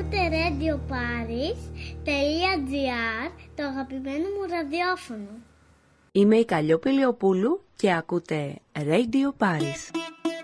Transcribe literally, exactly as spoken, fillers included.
Ακούτε Radio Paris τελεία τζι άρ, το αγαπημένο μου ραδιόφωνο. Είμαι η Καλλιόπη Λεοπούλου και ακούτε Radio Paris.